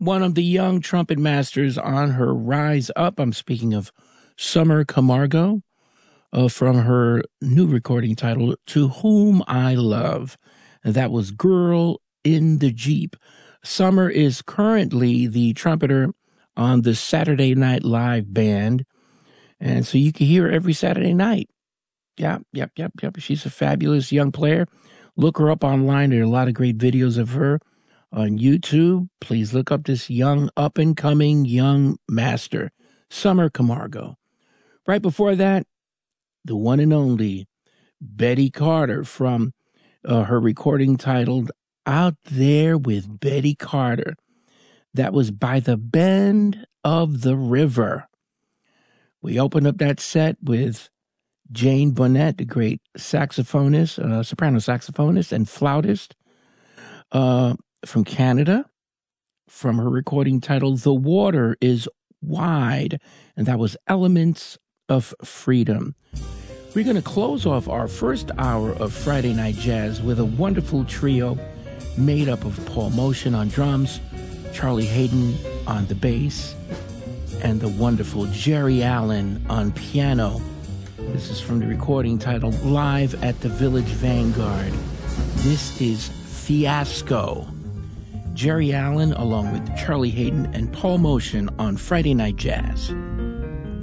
one of the young trumpet masters on her rise up. I'm speaking of Summer Camargo from her new recording titled To Whom I Love. And that was Girl in the Jeep. Summer is currently the trumpeter on the Saturday Night Live band. And so you can hear her every Saturday night. Yep. She's a fabulous young player. Look her up online. There are a lot of great videos of her on YouTube. Please look up this young, up-and-coming young master, Summer Camargo. Right before that, the one and only Betty Carter from her recording titled Out There with Betty Carter. That was By the Bend of the River. We opened up that set with Jane Bonnet, the great saxophonist, soprano saxophonist and flautist from Canada, from her recording titled The Water is Wide, and that was Elements of Freedom. We're going to close off our first hour of Friday Night Jazz with a wonderful trio made up of Paul Motian on drums, Charlie Hayden on the bass, and the wonderful Jerry Allen on piano. This is from the recording titled Live at the Village Vanguard. This is Fiasco. Jerry Allen along with Charlie Hayden and Paul Motian on Friday Night Jazz.